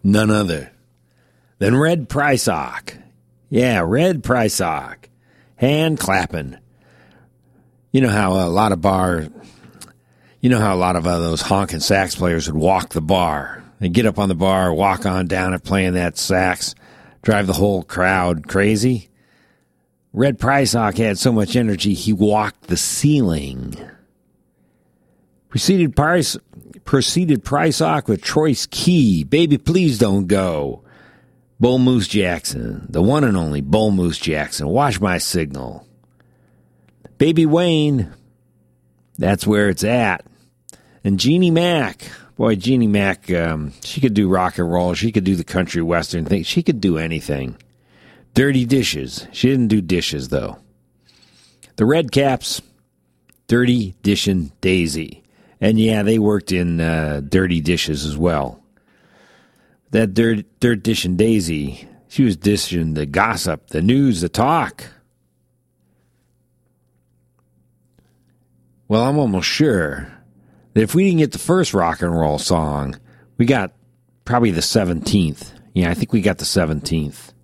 none other than Red Prysock. Yeah, Red Prysock. Hand clapping. You know how a lot of those honking sax players would walk the bar. They get up on the bar, walk on down and playing that sax, drive the whole crowd crazy. Red Prysock had so much energy, he walked the ceiling. Proceeded Prysock with Troy's Key, Baby Please Don't Go. Bull Moose Jackson, the one and only Bull Moose Jackson, Watch My Signal. Baby Wayne, That's Where It's At. And Jeannie Mac, boy, Jeannie Mac, she could do rock and roll, she could do the country western thing, she could do anything. Dirty Dishes, she didn't do dishes though. The Red Caps, Dirty Dishin' Daisy. And yeah, they worked in Dirty Dishes as well. That Dirt Dishin' Daisy, she was dishing the gossip, the news, the talk. Well, I'm almost sure that if we didn't get the first rock and roll song, we got probably the 17th. Yeah, I think we got the 17th.